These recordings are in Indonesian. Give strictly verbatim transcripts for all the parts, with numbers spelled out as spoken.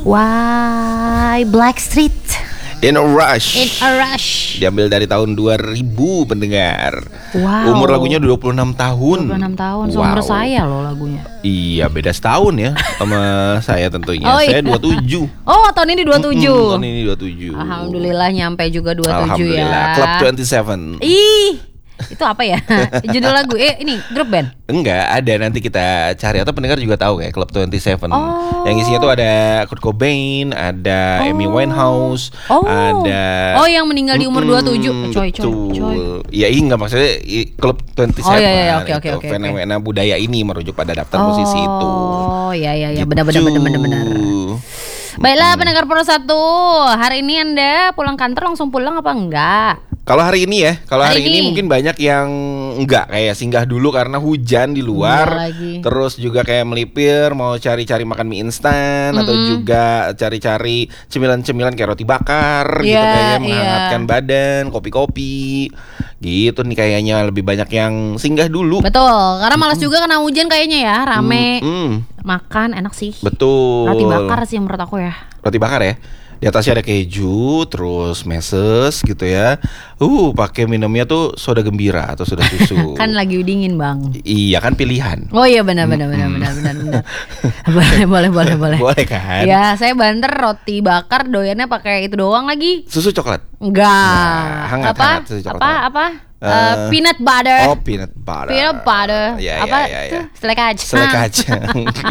Why Blackstreet In a Rush. In a Rush. Diambil dari tahun dua ribu pendengar. Wow. Umur lagunya dua puluh enam tahun. dua puluh enam tahun, seumur wow. saya loh lagunya. Iya, beda setahun ya sama saya tentunya. Oh, saya iya. dua puluh tujuh. Oh, tahun ini dua puluh tujuh. Mm-mm, tahun ini dua puluh tujuh. Alhamdulillah nyampe juga dua puluh tujuh ya. Alhamdulillah. Club dua puluh tujuh. Ih, itu apa ya? Judul lagu eh ini grup band? Enggak, ada, nanti kita cari atau pendengar juga tahu kayak Club dua puluh tujuh. Oh. Yang isinya tuh ada Kurt Cobain, ada Oh. Amy Winehouse, Oh. ada Oh, yang meninggal di umur dua puluh tujuh. Mm-mm, Coy, coy, betul. coy. Ya iya, enggak maksudnya i- Club dua puluh tujuh. Oh, iya, iya, oke, oke, itu oke, fenomena budaya ini merujuk pada daftar Oh, musisi itu. Oh, iya iya iya, Gitu. benar-benar benar-benar benar. Baiklah pendengar Pro satu, hari ini Anda pulang kantor langsung pulang apa enggak? Kalau hari ini ya, kalau hari, Hari ini. ini. mungkin banyak yang enggak, kayak singgah dulu karena hujan di luar. Enggak lagi. Terus juga kayak melipir mau cari-cari makan mie instan atau Mm-mm. juga cari-cari cemilan-cemilan kayak roti bakar gitu, Iya, kayaknya iya. menghangatkan badan, kopi-kopi. Gitu nih kayaknya lebih banyak yang singgah dulu. Betul, karena malas juga kena hujan kayaknya ya, rame. Mm-mm. Makan enak sih. Betul. Roti bakar sih menurut aku ya. Roti bakar ya. Di atasnya ada keju, terus meses gitu ya. Uh, pakai minumnya tuh soda gembira atau soda susu. Kan lagi dingin, Bang. Iya kan pilihan. Oh iya benar benar benar benar benar benar. boleh boleh boleh boleh. Boleh kan? Ya, saya banter roti bakar doyannya pakai itu doang lagi. Susu coklat. Enggak. Nah, hangat, apa? hangat, susu coklat apa hangat. apa? Eh, Eh, peanut butter. Oh, peanut butter. Peanut butter. Ya, apa ya, ya, tuh? ya. Selai kacang. Selai kacang.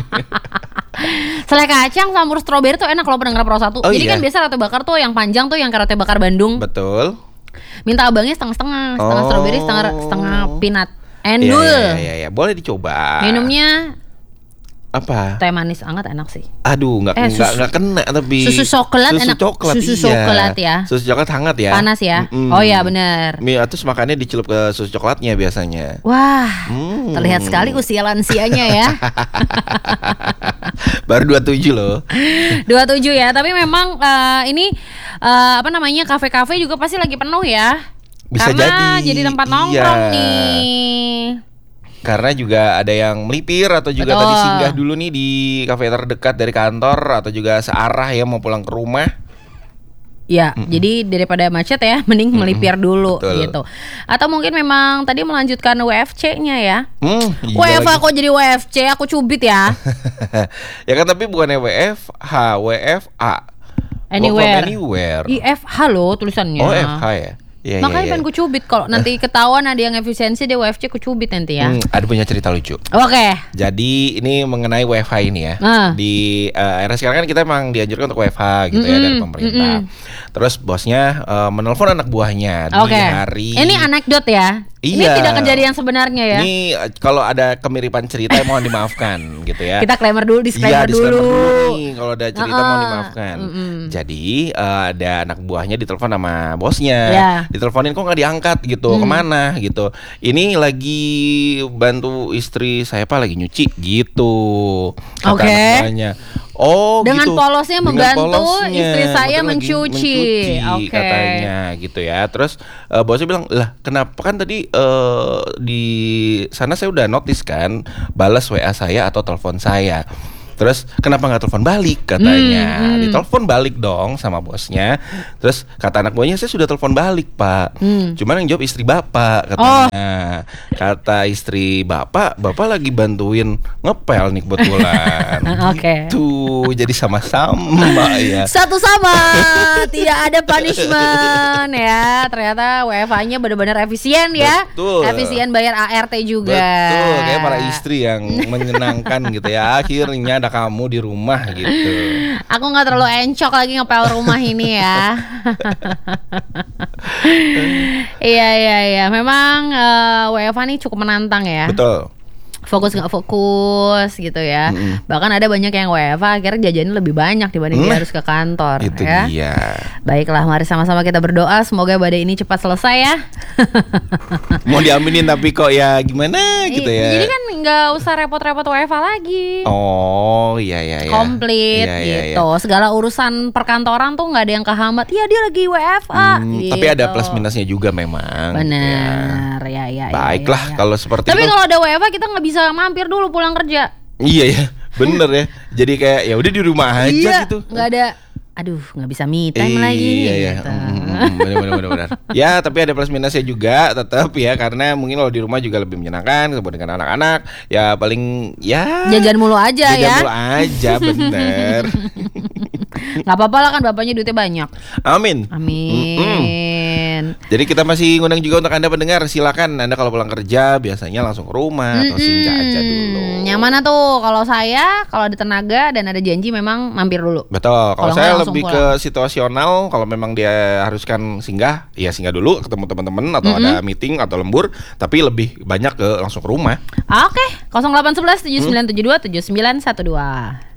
Selai kacang campur stroberi tuh enak loh pendengar Pro satu. Oh, Jadi iya? kan biasa roti bakar tuh yang panjang tuh yang kayak roti bakar Bandung. Betul. Minta abangnya setengah-setengah, setengah Oh. stroberi, setengah setengah peanut. Iya, Endul. iya, iya, iya. Boleh dicoba. Minumnya apa? teh manis hangat enak sih. Aduh, nggak Eh, nggak susu- nggak kena tapi susu coklat susu enak. coklat, Susu iya. coklat ya. Susu coklat hangat ya. Panas ya. Mm-mm. Oh ya benar. Mie terus makannya dicelup ke susu coklatnya biasanya. Wah, Hmm. terlihat sekali usia lansianya ya. Baru dua puluh tujuh loh. dua puluh tujuh ya, tapi memang eh, ini eh, apa namanya kafe-kafe juga pasti lagi penuh ya. Bisa Karena jadi. jadi tempat Iya. nongkrong nih. Karena juga ada yang melipir atau juga Betul. tadi singgah dulu nih di kafe terdekat dari kantor atau juga searah ya mau pulang ke rumah. Ya, jadi daripada macet ya, mending melipir dulu Betul. gitu. Atau mungkin memang tadi melanjutkan W F C-nya ya. Hmm, iya W F H lagi. kok jadi W F C, aku cubit ya. Ya kan tapi bukannya W F H, W F A. Work from Anywhere. anywhere. I F H loh tulisannya. Oh, F H ya. Iya, Makanya iya, iya. pengen ku cubit, kalau nanti ketahuan ada yang efisiensi dia W F C ku cubit nanti ya. Hmm, ada punya cerita lucu. Oke. Jadi ini mengenai W F H ini ya. Ah. Di uh, era sekarang kan kita emang dianjurkan untuk W F H gitu ya Mm-mm, dari pemerintah. Terus bosnya uh, menelpon anak buahnya di Oke. hari. Ini anekdot ya. Ini Iya. tidak kejadian sebenarnya ya. Ini uh, kalau ada kemiripan cerita mohon dimaafkan gitu ya. Kita disclaimer dulu, disclaimer Iya, disclaimer dulu. dulu nih kalau ada cerita Uh-uh. mohon dimaafkan. Mm-mm. Jadi uh, ada anak buahnya ditelepon sama bosnya. Ya. Diteleponin kok nggak diangkat gitu. Hmm. Kemana gitu. Ini lagi bantu istri saya apa lagi nyuci gitu. Kata Oke. anak buahnya. Oh Dengan gitu. polosnya Dengan membantu polosnya. istri saya Betul, lagi mencuci. Oke. katanya gitu ya. Terus uh, bosnya bilang, "Lah, kenapa kan tadi uh, di sana saya udah notice kan balas W A saya atau telepon saya. Terus kenapa nggak telepon balik katanya?" Hmm, hmm. Ditelepon balik dong sama bosnya. Terus kata anak buahnya, "Saya sudah telepon balik, Pak. Hmm. Cuman yang jawab istri Bapak," katanya. Kata istri Bapak, "Bapak lagi bantuin ngepel nih kebetulan." Oke. Gitu. Jadi sama-sama ya. Satu sama, tidak ada punishment ya. Ternyata W F H-nya benar-benar efisien ya. Betul. Efisien bayar A R T juga. Betul, kayak para istri yang menyenangkan gitu ya. Akhirnya ada kamu di rumah gitu. Aku nggak terlalu encok lagi ngepel rumah ini ya. Iya iya iya. Memang eh, W F H ini cukup menantang ya. Betul. Fokus nggak fokus gitu ya. Mm-mm. Bahkan ada banyak yang W F H akhirnya jajannya lebih banyak dibanding dia Hmm. harus ke kantor. Itu ya. dia. Baiklah, mari sama-sama kita berdoa semoga badai ini cepat selesai ya. Mau diaminin tapi kok ya gimana gitu I- ya. Jadi kan nggak usah repot-repot W F H lagi. Oh iya iya iya. Komplit Iya, iya, gitu. iya. Segala urusan perkantoran tuh nggak ada yang kehambat. Iya dia lagi W F H. Hmm, gitu. Tapi ada plus minusnya juga memang. Benar, ya ya. ya, Baiklah ya, ya. kalau seperti Tapi itu. kalau ada W F H kita nggak bisa mampir dulu pulang kerja. Iya ya. Bener ya. Jadi kayak ya udah di rumah aja iya, gitu. Nggak ada. Aduh, nggak bisa me time iya, lagi. Iya, iya. Gitu. Mm, bener, bener, bener, bener. Ya, tapi ada plus minusnya juga tetap ya, karena mungkin kalau di rumah juga lebih menyenangkan ketemu dengan anak-anak. Ya paling ya Jajan mulu aja jajan ya. mulu aja, bener. Gak apa-apa lah kan bapaknya duitnya banyak. Amin. Amin. Mm-mm. Jadi kita masih ngundang juga untuk Anda pendengar, silakan Anda kalau pulang kerja biasanya langsung ke rumah atau singgah aja dulu. Yang mana tuh? Kalau saya kalau ada tenaga dan ada janji memang mampir dulu. Betul. Kalau Kalau saya nggak lebih langsung ke situasional. Kalau memang dia haruskan singgah, ya singgah dulu ketemu teman-teman atau Mm-mm. ada meeting atau lembur. Tapi lebih banyak ke langsung ke rumah. Oke, nol delapan satu satu tujuh sembilan tujuh dua tujuh sembilan satu dua.